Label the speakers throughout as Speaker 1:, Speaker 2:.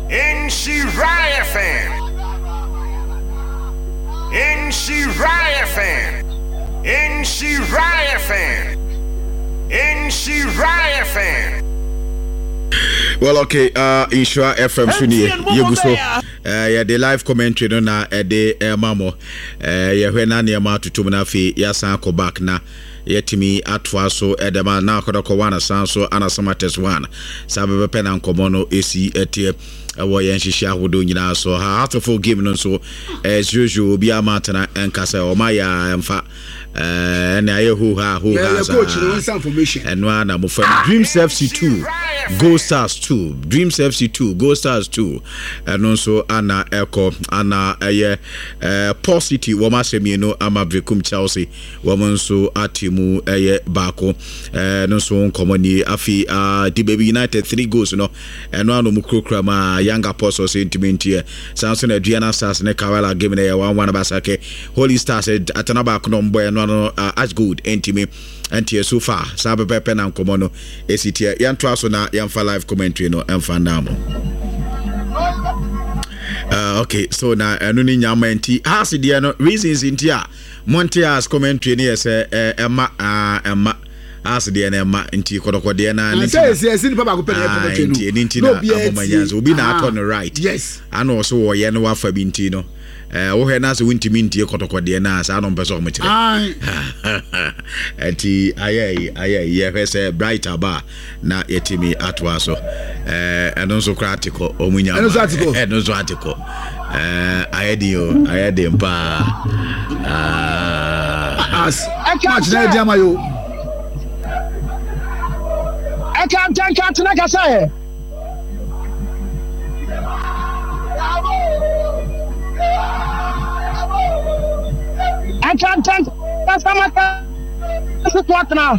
Speaker 1: Inshiraya fan. Inshiraya fan. Inshiraya fan. Inshiraya fan.
Speaker 2: Well, okay, Inshira FM Suni, Yuguso, the live commentary no na de mamo, when I near ma to Tuminafi, Yasan ko back na. Yetimi atwa so edema na akodoko wana sanso ana samates wana sabe pen an komono esi etie wo yen hihia hodo nyina so ha atofo game no so as usual bi amatana enkasa o maya emfa na yehu ha
Speaker 3: coach no some information
Speaker 2: enwa na mo fam Dreams FC2 Go Stars 2 Dreams FC2 Go Stars 2 no so ana eko ana Positive wo masemi no amabrekum Chelsea wo so ati mu bako no so komoni afi the baby United 3 goals no eno anu mu krokra ma Young Apostles sentiment here Samson Adriana Stars ne Kawala game na 1-1 basake Holy Stars atana ba ko no mbo eno no as good entime anti so far sabe pepe na komono esitia yanto aso na yamfa live commentary no emfa ndamo. Okay, so na enu ni nyama enti hasi dia no reasons intia Montias commentary ni say emma hasi dia na emma enti kodoko dia na
Speaker 3: nti say ni papa ko pele commentary
Speaker 2: no enti na abomanyanzo obi na ato no right
Speaker 3: yes
Speaker 2: ano so wo ye no wafa bi enti no wo he na so wintimi enti kodoko dia na sa no mpeso mo kire enti aye ye he say brighter bar na yetimi atwa so eno so critical omunya eno so article ayedi mpa
Speaker 3: as match na dia mayo
Speaker 4: I can't take out like I say. I can't take that's how much what now.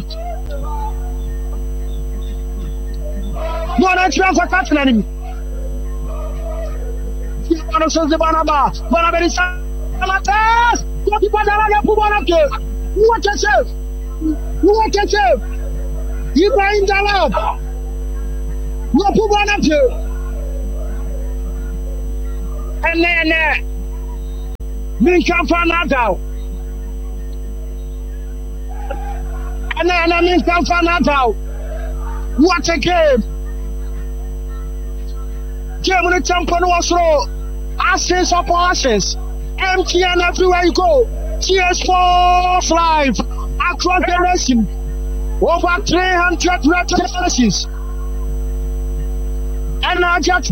Speaker 4: No, that's not what's happening. You so the banaba, banaberi samatas. You people are not going to what you say? What you say? You bring the love. No put one up you. And then me come for Natal. And then me come for Natal. What a game. Germany champion was through. Asses of asses. MTN everywhere you go. Cheers for life. Across the nation. Over 300 registrations. And I just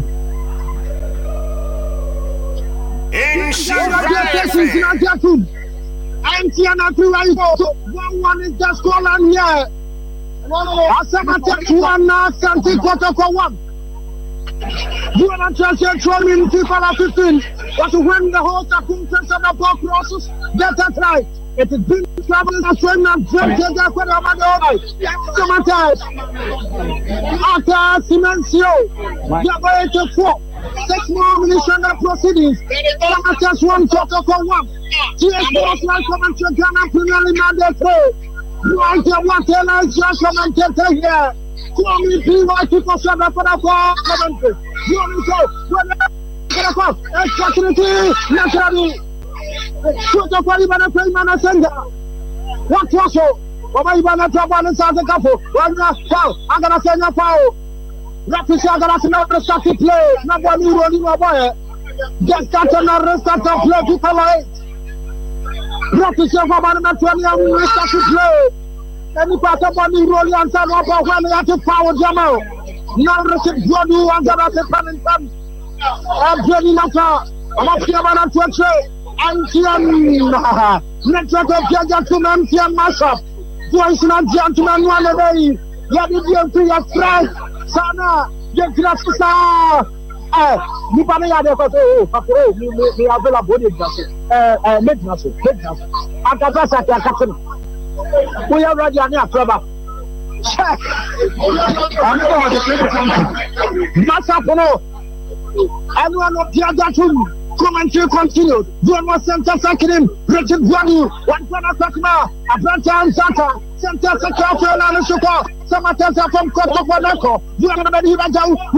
Speaker 4: one is just call on here. I said I take one now, something quarter for one. You want to tell trolling people are 15, but when the whole circumference of the ball crosses, that's right. It is been traveling as well and drinking that when I'm on summertime. After Simencio, we are going to 6 more minutes on the proceedings. Just one quarter for one. TS Sports like commentary Ghana Premier League mandatory. Right here, what else just commentator here. Call me PYT for 7 for the ball commentary. You only go. Extra naturally. Shoot up for Ibana Payman Sender. What was so? Over Ibana Traban and Santa Capo. One foul. I'm gonna send a foul. Rapis are gonna send out the start to play. Not one new rolling my boy. Just got another start to play to collide. Rapis are about 20 and start to play. Any part of one new rolling and San Wapa when they have to power Jamal. Now receive Jodu and the Pennington. I'm playing Nata. I'm up here about 20. Antian network of gentlemen and mashup. Voice and gentlemen one day. Yadi to your friend. Sana, get graphic. Nipani ada kata me avela body graphic. Make Akabasa captain. We are ready and Trevor. Massapono. Everyone of the commentary continues. Duan center second, Richard Guadu, one corner Sakma, Abranta and Santa, center second, and Suko, Samatasa from Koto Fonako, Duan